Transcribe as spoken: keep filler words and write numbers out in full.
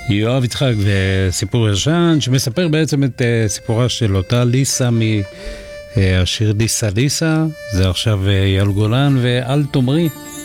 יואב יצחק וסיפור ישן שמספר בעצם את סיפורה של אותה ליסה מהשיר ליסה ליסה. זה עכשיו אייל גולן ואל תאמרי.